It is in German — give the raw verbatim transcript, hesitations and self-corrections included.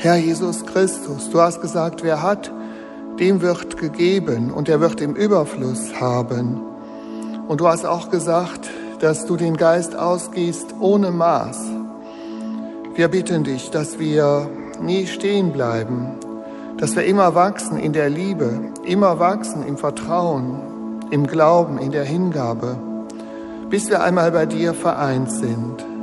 Herr Jesus Christus, du hast gesagt, wer hat, dem wird gegeben und er wird im Überfluss haben. Und du hast auch gesagt, dass du den Geist ausgießt ohne Maß. Wir bitten dich, dass wir nie stehen bleiben, dass wir immer wachsen in der Liebe, immer wachsen im Vertrauen, im Glauben, in der Hingabe, bis wir einmal bei dir vereint sind.